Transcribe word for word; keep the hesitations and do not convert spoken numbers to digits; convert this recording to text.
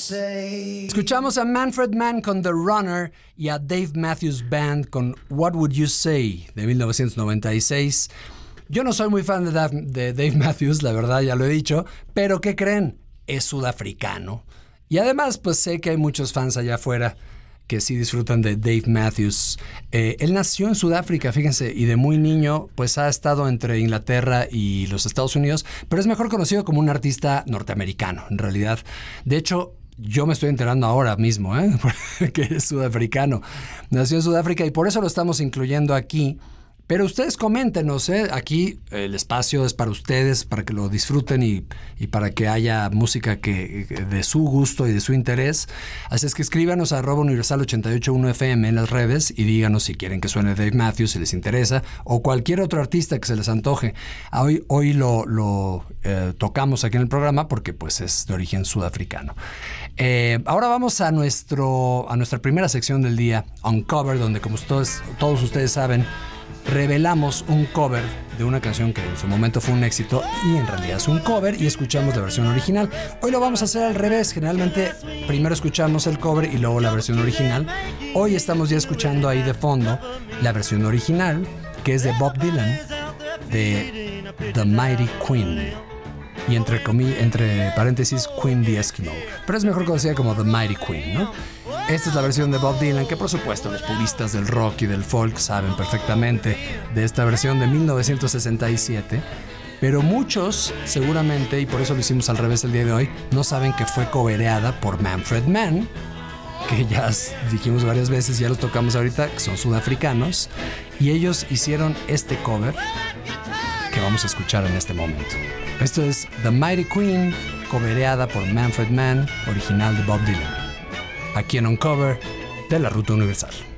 say? Escuchamos a Manfred Mann con The Runner y a Dave Matthews Band con What Would You Say de mil novecientos noventa y seis. Yo no soy muy fan de Dave, de Dave Matthews, la verdad ya lo he dicho, pero ¿qué creen? Es sudafricano. Y además pues sé que hay muchos fans allá afuera que sí disfrutan de Dave Matthews. Eh, él nació en Sudáfrica, fíjense, y de muy niño pues ha estado entre Inglaterra y los Estados Unidos, pero es mejor conocido como un artista norteamericano, en realidad. De hecho, yo me estoy enterando ahora mismo, ¿eh? que es sudafricano. Nació en Sudáfrica y por eso lo estamos incluyendo aquí. Pero ustedes coméntenos, ¿eh? Aquí el espacio es para ustedes, para que lo disfruten y, y para que haya música que, que de su gusto y de su interés. Así es que escríbanos a arroba universal ochenta y ocho punto uno F M en las redes y díganos si quieren que suene Dave Matthews, si les interesa, o cualquier otro artista que se les antoje. Hoy, hoy lo, lo eh, tocamos aquí en el programa porque pues es de origen sudafricano. Eh, ahora vamos a, nuestro, a nuestra primera sección del día, Uncover, donde como todos, todos ustedes saben, revelamos un cover de una canción que en su momento fue un éxito y en realidad es un cover y escuchamos la versión original. Hoy lo vamos a hacer al revés. Generalmente primero escuchamos el cover y luego la versión original. Hoy estamos ya escuchando ahí de fondo la versión original, que es de Bob Dylan, de The Mighty Queen. Y entre, comi- entre paréntesis, Queen the Eskimo. Pero es mejor conocida como The Mighty Queen, ¿no? Esta es la versión de Bob Dylan, que por supuesto los puristas del rock y del folk saben perfectamente de esta versión de mil novecientos sesenta y siete. Pero muchos, seguramente, y por eso lo hicimos al revés el día de hoy, no saben que fue cobereada por Manfred Mann, que ya dijimos varias veces, ya los tocamos ahorita, que son sudafricanos. Y ellos hicieron este cover que vamos a escuchar en este momento. Esto es The Mighty Queen, cobereada por Manfred Mann, original de Bob Dylan. Aquí en Uncover de la Ruta Universal.